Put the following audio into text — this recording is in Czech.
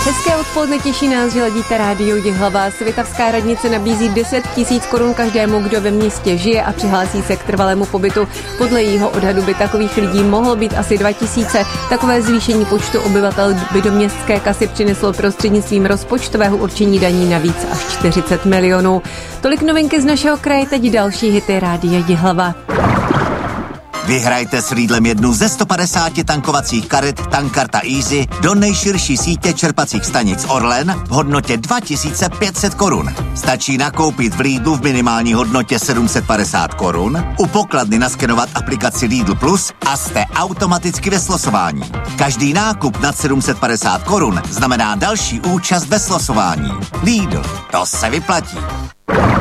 Hezké odpoledne, těší nás, že ladíte rádio Jihlava. Svitavská radnice nabízí 10 000 korun každému, kdo ve městě žije a přihlásí se k trvalému pobytu. Podle jejího odhadu by takových lidí mohlo být asi 2000. Takové zvýšení počtu obyvatel by do městské kasy přineslo prostřednictvím rozpočtového určení daní navíc až 40 milionů. Tolik novinky z našeho kraje, teď další hity rádia Jihlava. Vyhrajte s Lidlem jednu ze 150 tankovacích karet Tankkarta Easy do nejširší sítě čerpacích stanic Orlen v hodnotě 2500 korun. Stačí nakoupit v Lidlu v minimální hodnotě 750 korun, u pokladny naskenovat aplikaci Lidl Plus a jste automaticky ve slosování. Každý nákup nad 750 korun znamená další účast ve slosování. Lidl, to se vyplatí.